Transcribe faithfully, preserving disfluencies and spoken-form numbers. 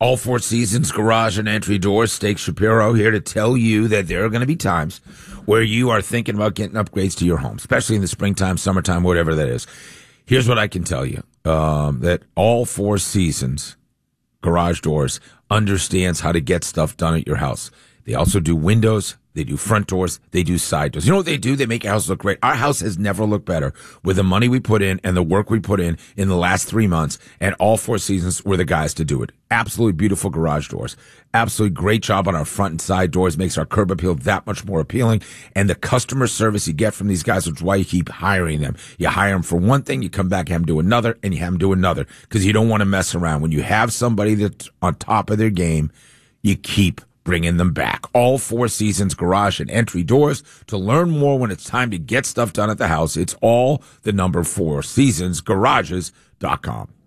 All Four Seasons Garage and Entry Doors, Steak Shapiro here to tell you that there are going to be times where you are thinking about getting upgrades to your home, especially in the springtime, summertime, whatever that is. Here's what I can tell you, um, that All Four Seasons Garage Doors understands how to get stuff done at your house. They also do windows. They do front doors. They do side doors. You know what they do? They make your house look great. Our house has never looked better with the money we put in and the work we put in in the last three months. And All Four Seasons were the guys to do it. Absolutely beautiful garage doors. Absolutely great job on our front and side doors. Makes our curb appeal that much more appealing. And the customer service you get from these guys, which is why you keep hiring them. You hire them for one thing, you come back, have them do another, and you have them do another. Because you don't want to mess around. When you have somebody that's on top of their game, you keep bringing them back. All Four Seasons Garage and Entry Doors. To learn more when it's time to get stuff done at the house, it's all the number four seasons garages dot com.